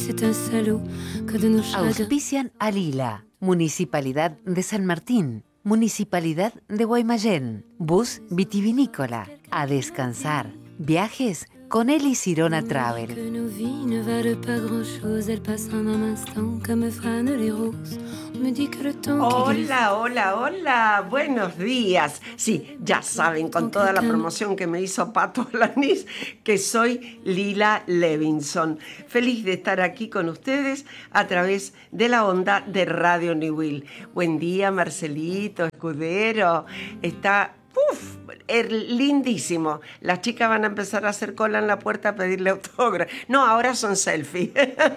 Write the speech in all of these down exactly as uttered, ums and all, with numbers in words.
c'est un salaud que de nos chagrins. Auspician a Lila, Municipalidad de San Martín, Municipalidad de Guaymallén, Bus Vitivinícola, a descansar, viajes con Eli Sirona Travel. Que nos vies ne valent pas grand-chose, elles passent en un instant comme fanent les roses. On me dit que le temps qui glisse. Hola, hola, hola, buenos días. Sí, ya saben, con toda la promoción que me hizo Pato Alanis, que soy Lila Levinson. Feliz de estar aquí con ustedes a través de la onda de Radio Niwil. Buen día, Marcelito, Escudero. Está... ¡Uf! Es lindísimo. Las chicas van a empezar a hacer cola en la puerta a pedirle autógrafo. No, ahora son selfies.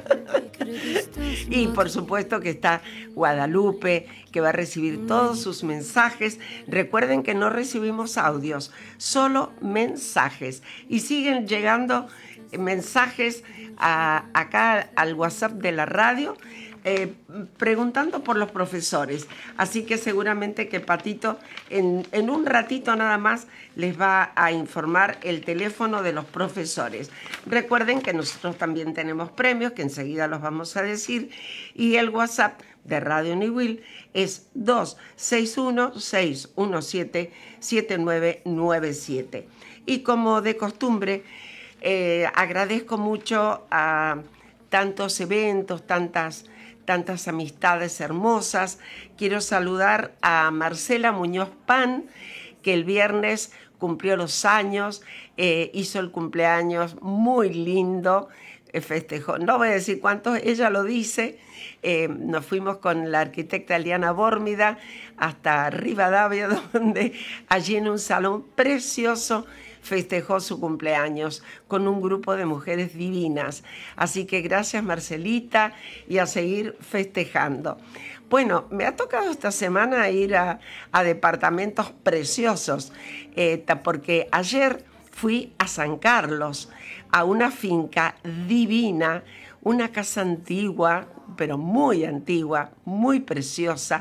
Y por supuesto que está Guadalupe, que va a recibir todos sus mensajes. Recuerden que no recibimos audios, solo mensajes. Y siguen llegando mensajes a, acá al WhatsApp de la radio, Eh, preguntando por los profesores, así que seguramente que Patito en, en un ratito nada más les va a informar el teléfono de los profesores. Recuerden que nosotros también tenemos premios, que enseguida los vamos a decir, y el WhatsApp de Radio Niwil es dos seis uno, seis uno siete, siete nueve nueve siete. Y como de costumbre, eh, agradezco mucho a tantos eventos, tantas tantas amistades hermosas. Quiero saludar a Marcela Muñoz Pan, que el viernes cumplió los años, eh, hizo el cumpleaños muy lindo, eh, festejó, no voy a decir cuántos, ella lo dice. Eh, nos fuimos con la arquitecta Eliana Bórmida hasta Rivadavia, donde allí en un salón precioso festejó su cumpleaños con un grupo de mujeres divinas. Así que gracias, Marcelita, y a seguir festejando. Bueno, me ha tocado esta semana ir a, a departamentos preciosos, eh, porque ayer fui a San Carlos, a una finca divina, una casa antigua, pero muy antigua, muy preciosa,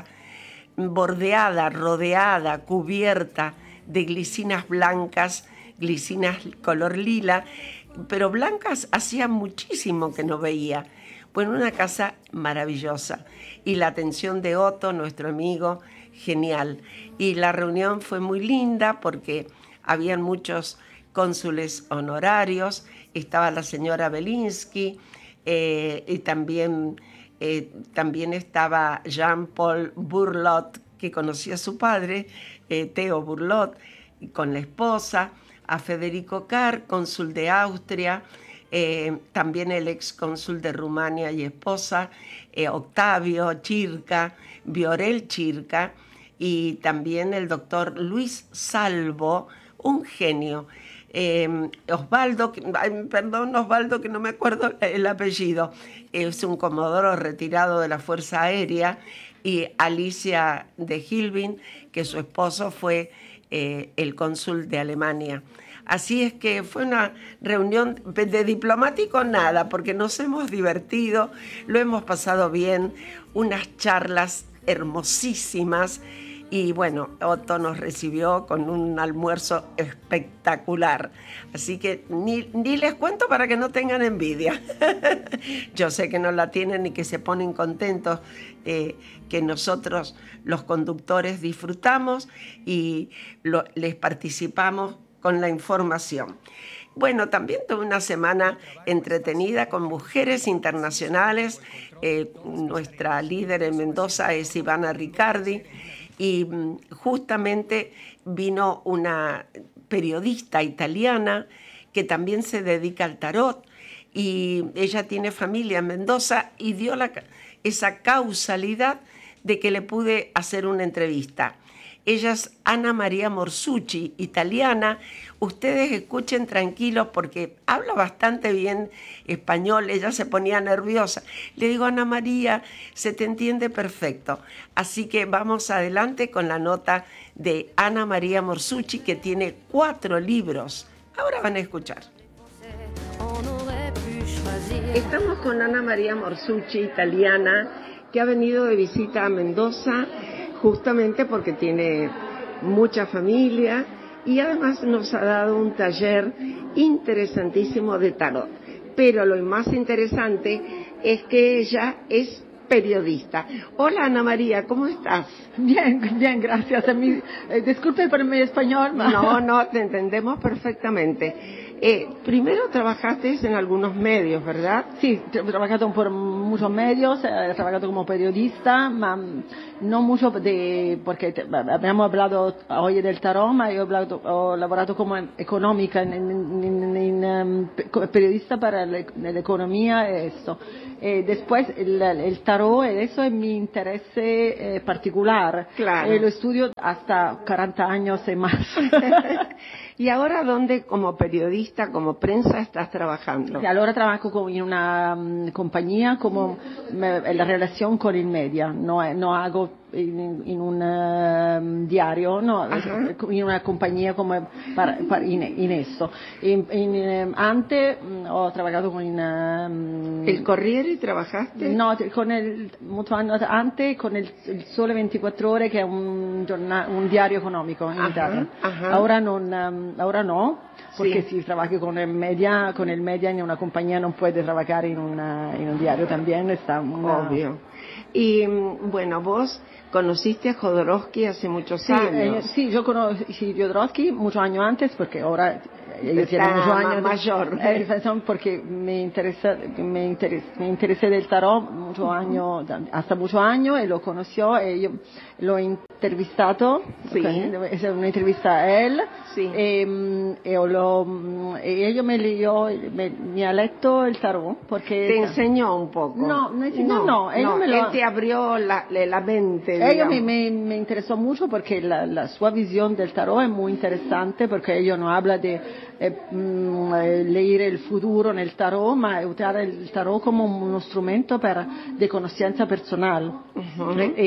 bordeada, rodeada, cubierta de glicinas blancas, glicinas color lila, pero blancas hacía muchísimo que no veía. Bueno, una casa maravillosa. Y la atención de Otto, nuestro amigo, genial. Y la reunión fue muy linda porque habían muchos cónsules honorarios, estaba la señora Belinsky, eh, y también, eh, también estaba Jean-Paul Burlot, que conocía a su padre, eh, Theo Burlot, con la esposa, a Federico Carr, cónsul de Austria, eh, también el ex cónsul de Rumania y esposa, eh, Octavio Chirca, Viorel Chirca, y también el doctor Luis Salvo, un genio. Eh, Osvaldo, ay, perdón Osvaldo que no me acuerdo el apellido, es un comodoro retirado de la Fuerza Aérea, y Alicia de Hilbin, que su esposo fue eh, el cónsul de Alemania. Así es que fue una reunión de diplomático nada, porque nos hemos divertido, lo hemos pasado bien, unas charlas hermosísimas. Y bueno, Otto nos recibió con un almuerzo espectacular. Así que ni, ni les cuento para que no tengan envidia. Yo sé que no la tienen y que se ponen contentos, eh, que nosotros los conductores disfrutamos y lo, les participamos con la información. Bueno, también tuve una semana entretenida con mujeres internacionales. Eh, nuestra líder en Mendoza es Ivana Riccardi. Y justamente vino una periodista italiana que también se dedica al tarot, y ella tiene familia en Mendoza y dio la, esa causalidad de que le pude hacer una entrevista. Ella es Ana María Morsucci, italiana. Ustedes escuchen tranquilos porque habla bastante bien español. Ella se ponía nerviosa. Le digo, Ana María, se te entiende perfecto. Así que vamos adelante con la nota de Ana María Morsucci, que tiene cuatro libros. Ahora van a escuchar. Estamos con Ana María Morsucci, italiana, que ha venido de visita a Mendoza justamente porque tiene mucha familia y además nos ha dado un taller interesantísimo de tarot. Pero lo más interesante es que ella es periodista. Hola Ana María, ¿cómo estás? Bien, bien, gracias. A mí, eh, disculpe por mi español. Ma... No, no, te entendemos perfectamente. Eh, primero trabajaste en algunos medios, ¿verdad? Sí, he trabajado por muchos medios, he trabajado como periodista, ma no mucho de, porque te, abbiamo hablado hoy del tarot, ma io ho, hablado, ho lavorato come economica, in, in, in, um, come periodista para l'economia e esto. Eh, después el, el tarot, eso es mi interés eh, particular. Claro. Eh, lo estudio hasta cuarenta años y más. ¿Y ahora dónde, como periodista, como prensa, estás trabajando? Y ahora trabajo con, en una um, compañía como me, la relación con el media. No, no hago in, in un uh, diario, no, Ajá. in una compañía come para, para in, in esto. In, in, antes um, ho trabajado con um, ¿El Corriere trabajaste? No, con el mucho antes antes con el, el Sole veinticuattro Ore, che è un, giornale, un diario economico in Ajá, Italia. ajá. Ahora non, um, ahora no, porque Sí. si trabaja con el media, con el media en una compañía no puede trabajar en, una, en un diario también, está una... Obvio. Y bueno, vos conociste a Jodorowsky hace muchos Sí, años. eh, sí, yo conocí a Jodorowsky muchos años antes, porque ahora ella Está tiene muchos años ma- mayor. Eh, porque me interesa, me interesa, me interesé del tarot muchos años, hasta muchos años, y lo conoció, y yo lo he entrevistado, Sí. es una entrevista a él, Sí. e, e lo, e ella me leyó, me, me ha letto il tarot, porque... Te enseñó un poco. No, no enseñó, no, ella me lo- él te abrió la, la mente. Ella me, digamos. me, me interesó mucho porque la, la sua visión del tarot es muy interesante, porque ella no habla de eh, mm, eh, leer el futuro nel tarot, ma usar el tarot como uno strumento per, de conoscenza personal. Ujú. E,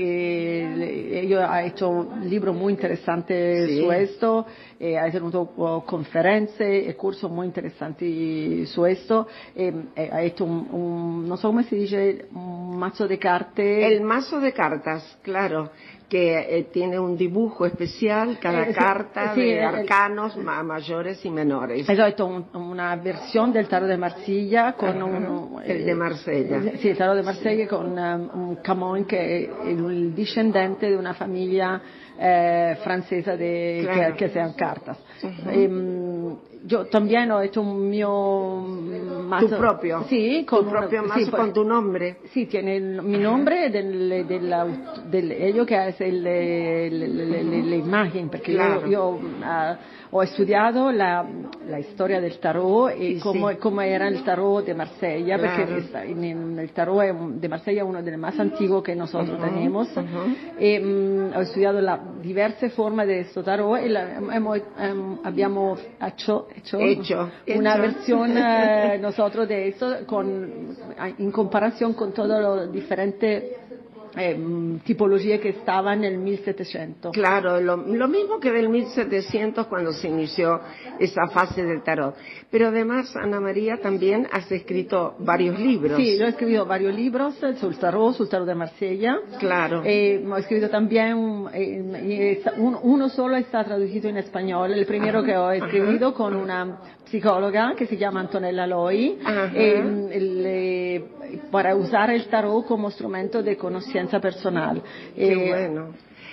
e, ella ha hecho un libro muy interesante Sí. su esto, e ha tenuto uh, conferenze e cursos muy interessanti su esto, e, e ha hecho un, un, no sé cómo se dice, un mazo de carte. El mazo de cartas, claro, que eh, tiene un dibujo especial, cada Eh, sí, carta sí, de el- arcanos ma- mayores y menores. Ho detto un, una versione del tarot de Marsiglia con Ajá, un, el de Marsella. eh, sì, il tarot de Marsella con um, un Camon che è il discendente di una famiglia eh, francese de, Claro. que, que sean cartas. Ujú. Em, yo también he hecho un mio mazo. Tu propio. Sí, Tu con propio una- mazo sí, con tu nombre. Sí, tiene el- mi nombre del, del, del, ello che è il, le, le, le, le, le immagini, perché Claro. io, io uh, ho studiato la, la storia del tarot e Sì, come, sì. come era il tarot de Marsella, Claro. perché sta- in- in- el tarot è un- de Marsella è uno de los más antiguos que nosotros Ujú, tenemos. ujú. E mm, ho studiato la diverse forme di questo tarot e la, hemos, em, abbiamo hecho, hecho, Hecho, una hecho. versione eh, nosotros de esto con, in comparación con todas las diferentes eh, tipologías que estaban en el mil setecientos. Claro, lo, lo mismo que del mil setecientos cuando se inició esa fase del tarot. Pero además, Ana María, también has escrito varios libros. Sí, yo he escrito varios libros sul tarot, sul tarot de Marsella. Claro. Eh, he escrito también, un, eh, y está- un- uno solo está traducido en español, el primero Ajá, que ho escrito ajá. con una psicóloga que se llama Antonella Loi, Ajá. eh, el, eh, para usar el tarot como instrumento de conciencia personal. Qué Eh, bueno.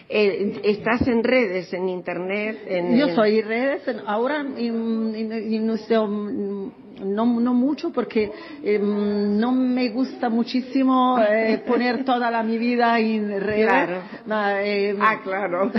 Eh, estás en redes, en internet, en... Yo en- soy redes, ahora en- en- en nuestro- no, no mucho porque eh, no me gusta muchísimo eh, poner toda la mi vida en redes. Claro. Ma, eh, Ah, claro.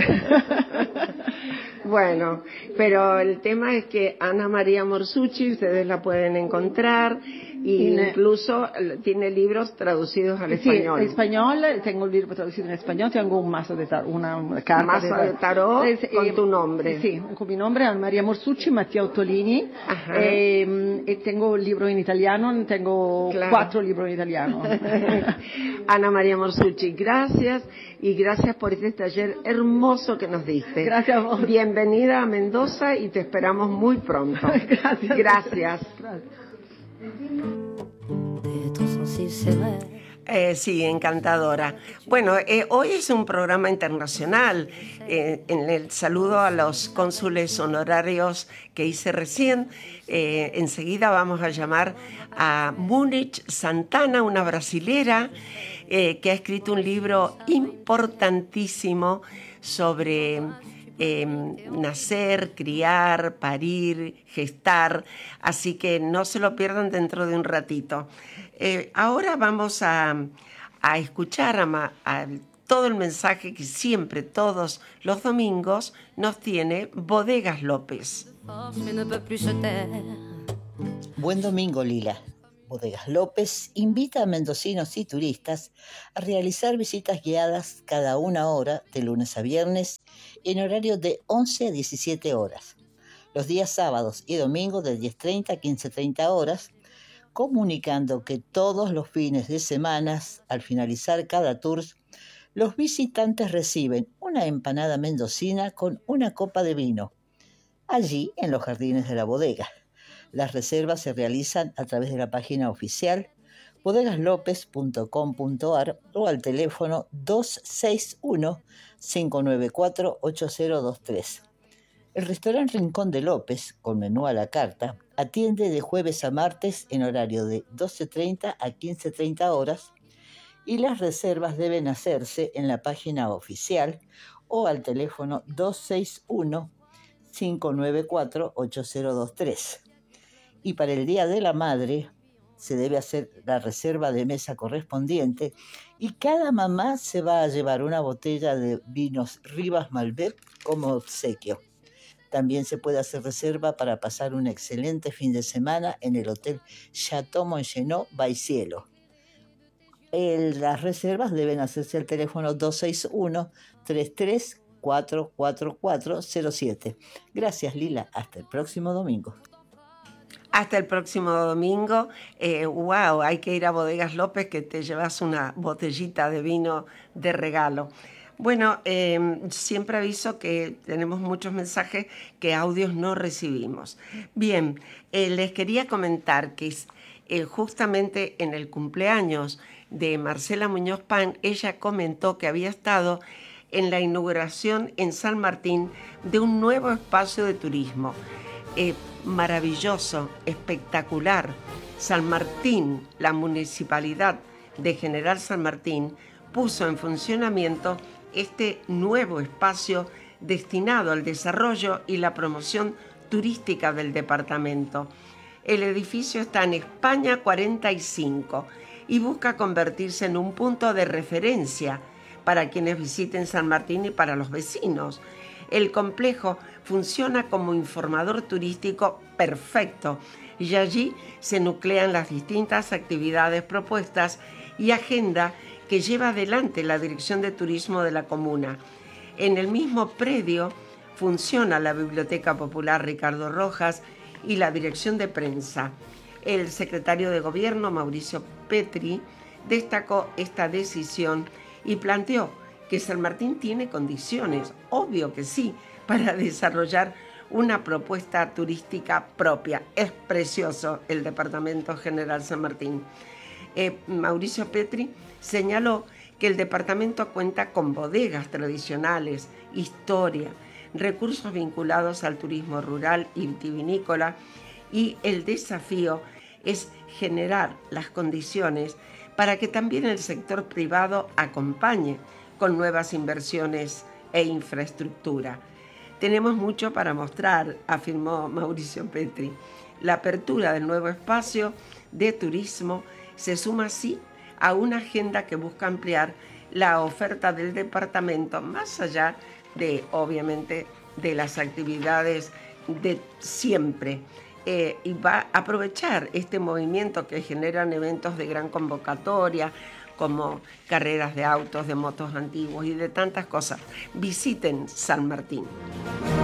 Bueno, pero el tema es que Ana María Morsucci, ustedes la pueden encontrar, y En, eh, incluso eh, tiene libros traducidos al Sí, español. español, tengo un libro traducido en español, tengo un mazo de tarot, una, una carta Mazo de tarot con tu nombre. Sí, con mi nombre, Ana María Morsucci, Mattia Ottolini, Ajá. eh, y tengo un libro en italiano, tengo Claro. cuatro libros en italiano. Ana María Morsucci, gracias, y gracias por este taller hermoso que nos diste. Gracias a vos. Bienvenida a Mendoza y te esperamos muy pronto. Gracias. Gracias. D'être sensible, c'est vrai. Eh, sí, encantadora. Bueno, eh, hoy es un programa internacional. Eh, en el saludo a los cónsules honorarios que hice recién, eh, enseguida vamos a llamar a Múnich Santana, una brasilera eh, que ha escrito un libro importantísimo sobre eh, nacer, criar, parir, gestar. Así que no se lo pierdan dentro de un ratito. Eh, ahora vamos a, a escuchar a, a todo el mensaje que siempre, todos los domingos, nos tiene Bodegas López. Buen domingo, Lila. Bodegas López invita a mendocinos y turistas a realizar visitas guiadas cada una hora, de lunes a viernes, en horario de once a diecisiete horas. Los días sábados y domingos de diez treinta a quince treinta horas, comunicando que todos los fines de semana, al finalizar cada tour, los visitantes reciben una empanada mendocina con una copa de vino, allí en los jardines de la bodega. Las reservas se realizan a través de la página oficial bodegas lopez punto com punto a r o al teléfono dos seis uno, cinco nueve cuatro, ocho cero dos tres. El restaurante Rincón de López, con menú a la carta, atiende de jueves a martes en horario de doce treinta a quince treinta horas y las reservas deben hacerse en la página oficial o al teléfono dos seis uno, cinco nueve cuatro, ocho cero dos tres. Y para el Día de la Madre se debe hacer la reserva de mesa correspondiente y cada mamá se va a llevar una botella de vinos Rivas Malbec como obsequio. También se puede hacer reserva para pasar un excelente fin de semana en el Hotel Chateau Montgenot by Cielo. El, las reservas deben hacerse al teléfono dos seis uno, tres tres cuatro cuatro cuatro cero siete. Gracias, Lila. Hasta el próximo domingo. Hasta el próximo domingo. Eh, wow, hay que ir a Bodegas López que te llevas una botellita de vino de regalo. Bueno, eh, siempre aviso que tenemos muchos mensajes que audios no recibimos. Bien, eh, les quería comentar que eh, justamente en el cumpleaños de Marcela Muñoz Pan, ella comentó que había estado en la inauguración en San Martín de un nuevo espacio de turismo. Eh, maravilloso, espectacular. San Martín, la municipalidad de General San Martín, puso en funcionamiento este nuevo espacio destinado al desarrollo y la promoción turística del departamento. El edificio está en España cuarenta y cinco y busca convertirse en un punto de referencia para quienes visiten San Martín y para los vecinos. El complejo funciona como informador turístico perfecto y allí se nuclean las distintas actividades propuestas y agenda que lleva adelante la Dirección de Turismo de la Comuna. En el mismo predio funciona la Biblioteca Popular Ricardo Rojas y la Dirección de Prensa. El secretario de Gobierno, Mauricio Petri, destacó esta decisión y planteó que San Martín tiene condiciones, obvio que sí, para desarrollar una propuesta turística propia. Es precioso el Departamento General San Martín. Eh, Mauricio Petri señaló que el departamento cuenta con bodegas tradicionales, historia, recursos vinculados al turismo rural y vitivinícola, y el desafío es generar las condiciones para que también el sector privado acompañe con nuevas inversiones e infraestructura. Tenemos mucho para mostrar, afirmó Mauricio Petri. La apertura del nuevo espacio de turismo se suma así a una agenda que busca ampliar la oferta del departamento más allá de, obviamente, de las actividades de siempre. Eh, y va a aprovechar este movimiento que generan eventos de gran convocatoria, como carreras de autos, de motos antiguos y de tantas cosas. Visiten San Martín.